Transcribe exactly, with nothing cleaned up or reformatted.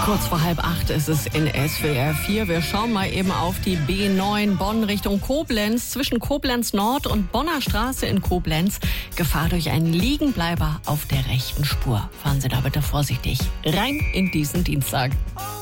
Kurz vor halb acht ist es in S W R vier. Wir schauen mal eben auf die B neun Bonn Richtung Koblenz. Zwischen Koblenz Nord und Bonner Straße in Koblenz Gefahr durch einen Liegenbleiber auf der rechten Spur. Fahren Sie da bitte vorsichtig rein in diesen Dienstag.